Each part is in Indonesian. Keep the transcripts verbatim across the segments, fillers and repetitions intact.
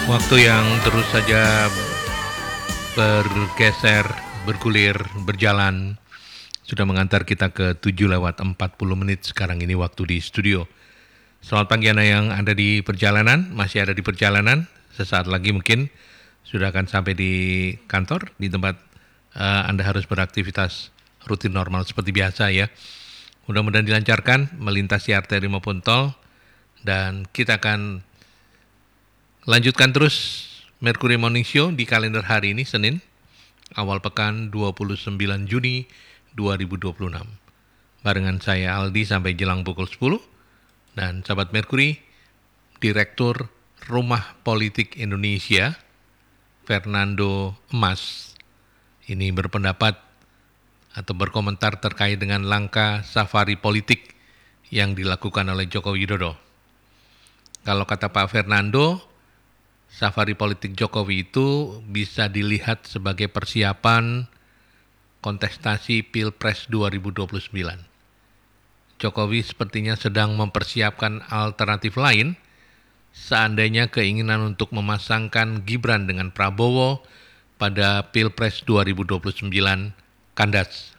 Waktu yang terus saja bergeser, bergulir, berjalan sudah mengantar kita ke tujuh lewat empat puluh menit sekarang ini waktu di studio. Selamat pagi Anda yang ada di perjalanan, masih ada di perjalanan, sesaat lagi mungkin sudah akan sampai di kantor, di tempat uh, Anda harus beraktivitas rutin normal seperti biasa ya. Mudah-mudahan dilancarkan melintasi arteri maupun tol, dan kita akan lanjutkan terus Mercury Morning Show di kalender hari ini, Senin, awal pekan dua puluh sembilan Juni dua ribu dua puluh enam. Barengan saya Aldi sampai jelang pukul sepuluh, dan sahabat Mercury, Direktur Rumah Politik Indonesia, Fernando Emas, ini berpendapat atau berkomentar terkait dengan langkah safari politik yang dilakukan oleh Joko Widodo. Kalau kata Pak Fernando, safari politik Jokowi itu bisa dilihat sebagai persiapan kontestasi Pilpres dua ribu dua puluh sembilan. Jokowi sepertinya sedang mempersiapkan alternatif lain seandainya keinginan untuk memasangkan Gibran dengan Prabowo pada Pilpres dua ribu dua puluh sembilan kandas.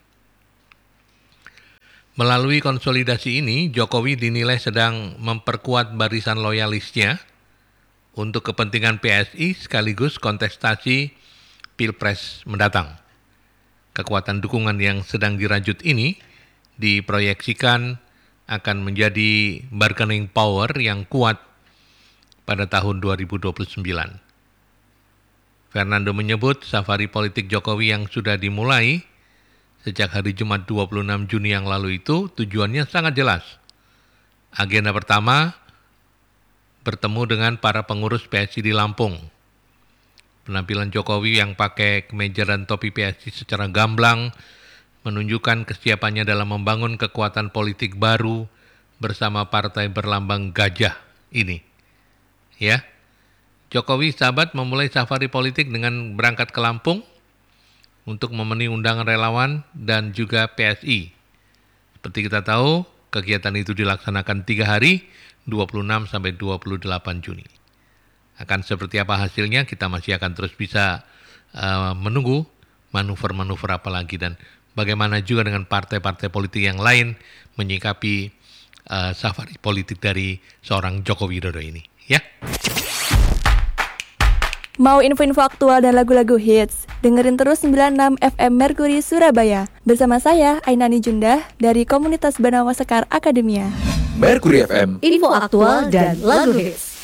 Melalui konsolidasi ini, Jokowi dinilai sedang memperkuat barisan loyalisnya untuk kepentingan P S I sekaligus kontestasi Pilpres mendatang. Kekuatan dukungan yang sedang dirajut ini diproyeksikan akan menjadi bargaining power yang kuat pada tahun dua ribu dua puluh sembilan. Fernando menyebut safari politik Jokowi yang sudah dimulai sejak hari Jumat dua puluh enam Juni yang lalu itu tujuannya sangat jelas. Agenda pertama, bertemu dengan para pengurus P S I di Lampung. Penampilan Jokowi yang pakai kemeja dan topi P S I secara gamblang menunjukkan kesiapannya dalam membangun kekuatan politik baru bersama partai berlambang gajah ini. Ya, Jokowi sahabat memulai safari politik dengan berangkat ke Lampung untuk memenuhi undangan relawan dan juga P S I. Seperti kita tahu, kegiatan itu dilaksanakan tiga hari, dua puluh enam sampai dua puluh delapan Juni. Akan seperti apa hasilnya, kita masih akan terus bisa uh, menunggu manuver-manuver apa lagi dan bagaimana juga dengan partai-partai politik yang lain menyikapi uh, safari politik dari seorang Joko Widodo ini. Ya. Mau info-info aktual dan lagu-lagu hits? Dengerin terus sembilan puluh enam F M Mercury Surabaya. Bersama saya, Ainani Jundah, dari komunitas Banawa Sekar Akademia. Mercury F M, info aktual dan lagu hits.